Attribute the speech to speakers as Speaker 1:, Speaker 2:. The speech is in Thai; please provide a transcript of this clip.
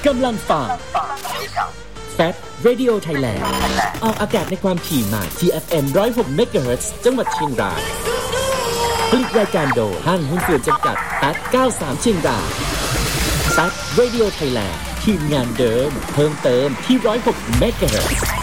Speaker 1: กำลังฟัง Fat Radio Thailand ออกอากาศในความถี่ใหม่ TFM 106 MHz จังหวัดเชียงรายผลิตรายการโดยห้างหุ้นส่วนจำกัด Fat 93 เชียงราย Fat Radio Thailand ทีมงานเดิมเพิ่มเติมที่106 MHz